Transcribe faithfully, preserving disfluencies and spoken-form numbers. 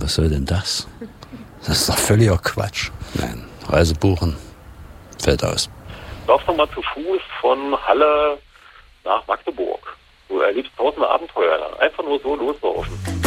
was soll denn das? Das ist doch völliger Quatsch. Nein, Reise buchen, fällt aus. Laufst du mal zu Fuß von Halle nach Magdeburg. Du erlebst tausende Abenteuer. Einfach nur so loslaufen.